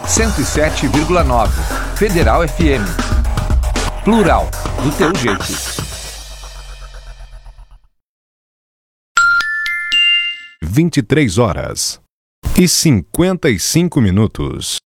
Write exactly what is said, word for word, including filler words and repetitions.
cento e sete vírgula nove. Federal F M. Plural, do teu jeito. vinte e três horas e cinquenta e cinco minutos.